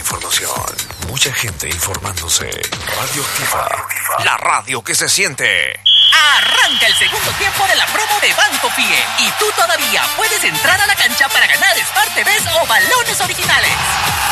información. Mucha gente informándose. Radioactiva. La radio que se siente. Arranca el segundo tiempo de la promo de Banco Fie y tú todavía puedes entrar a la cancha para ganar Smart TVs o balones originales.